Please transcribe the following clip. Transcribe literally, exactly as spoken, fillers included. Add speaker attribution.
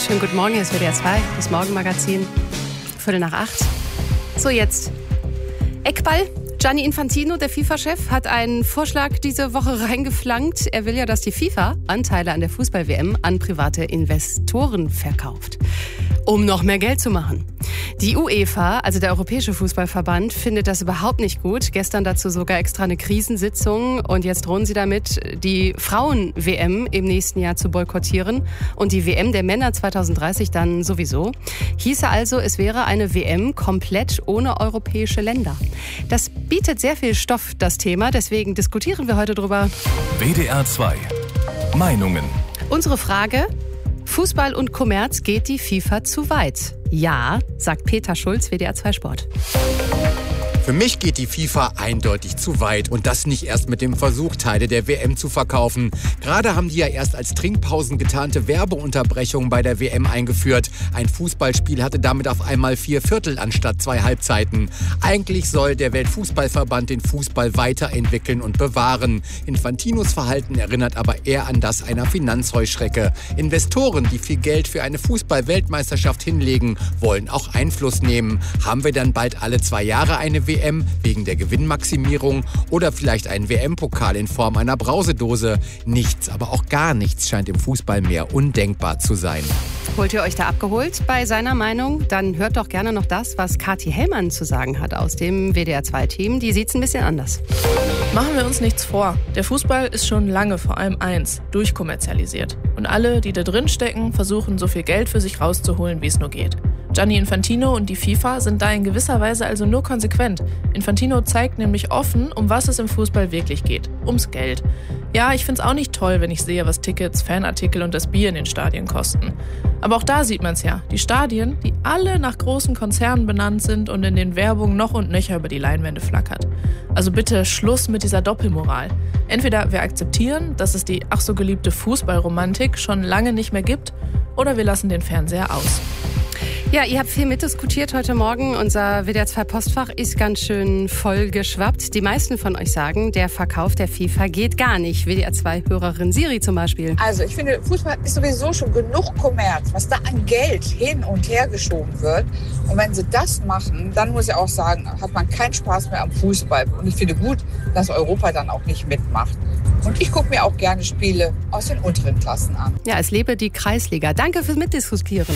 Speaker 1: Schönen guten Morgen, hier ist W D R zwei, das Morgenmagazin, Viertel nach acht. So, jetzt Eckball. Gianni Infantino, der FIFA-Chef, hat einen Vorschlag diese Woche reingeflankt. Er will ja, dass die FIFA Anteile an der Fußball-W M an private Investoren verkauft, um noch mehr Geld zu machen. Die UEFA, also der Europäische Fußballverband, findet das überhaupt nicht gut. Gestern dazu sogar extra eine Krisensitzung. Und jetzt drohen sie damit, die Frauen-W M im nächsten Jahr zu boykottieren. Und die W M der Männer zwanzig dreißig dann sowieso. Hieße also, es wäre eine W M komplett ohne europäische Länder. Das bietet sehr viel Stoff, das Thema. Deswegen diskutieren wir heute drüber.
Speaker 2: W D R zwei. Meinungen.
Speaker 1: Unsere Frage: Fußball und Kommerz, geht die FIFA zu weit? Ja, sagt Peter Schulz, W D R zwei Sport.
Speaker 3: Für mich geht die FIFA eindeutig zu weit. Und das nicht erst mit dem Versuch, Teile der W M zu verkaufen. Gerade haben die ja erst als Trinkpausen getarnte Werbeunterbrechungen bei der W M eingeführt. Ein Fußballspiel hatte damit auf einmal vier Viertel anstatt zwei Halbzeiten. Eigentlich soll der Weltfußballverband den Fußball weiterentwickeln und bewahren. Infantinos Verhalten erinnert aber eher an das einer Finanzheuschrecke. Investoren, die viel Geld für eine Fußball-Weltmeisterschaft hinlegen, wollen auch Einfluss nehmen. Haben wir dann bald alle zwei Jahre eine W M wegen der Gewinnmaximierung oder vielleicht einen W M-Pokal in Form einer Brausedose? Nichts, aber auch gar nichts scheint im Fußball mehr undenkbar zu sein.
Speaker 1: Holt ihr euch da abgeholt bei seiner Meinung? Dann hört doch gerne noch das, was Kathi Hellmann zu sagen hat aus dem W D R zwei Team. Die sieht's ein bisschen anders.
Speaker 4: Machen wir uns nichts vor. Der Fußball ist schon lange vor allem eins, durchkommerzialisiert. Und alle, die da drin stecken, versuchen so viel Geld für sich rauszuholen, wie es nur geht. Gianni Infantino und die FIFA sind da in gewisser Weise also nur konsequent. Infantino zeigt nämlich offen, um was es im Fußball wirklich geht. Ums Geld. Ja, ich find's auch nicht toll, wenn ich sehe, was Tickets, Fanartikel und das Bier in den Stadien kosten. Aber auch da sieht man's ja. Die Stadien, die alle nach großen Konzernen benannt sind und in den Werbungen noch und nöcher über die Leinwände flackert. Also bitte Schluss mit dieser Doppelmoral. Entweder wir akzeptieren, dass es die ach so geliebte Fußballromantik schon lange nicht mehr gibt, oder wir lassen den Fernseher aus.
Speaker 1: Ja, ihr habt viel mitdiskutiert heute Morgen. Unser W D R zwei Postfach ist ganz schön voll geschwappt. Die meisten von euch sagen, der Verkauf der FIFA geht gar nicht. W D R zwei Hörerin Siri zum Beispiel.
Speaker 5: Also ich finde, Fußball ist sowieso schon genug Kommerz, was da an Geld hin und her geschoben wird. Und wenn sie das machen, dann muss ich auch sagen, hat man keinen Spaß mehr am Fußball. Und ich finde gut, dass Europa dann auch nicht mitmacht. Und ich gucke mir auch gerne Spiele aus den unteren Klassen an.
Speaker 1: Ja, es lebe die Kreisliga. Danke fürs Mitdiskutieren.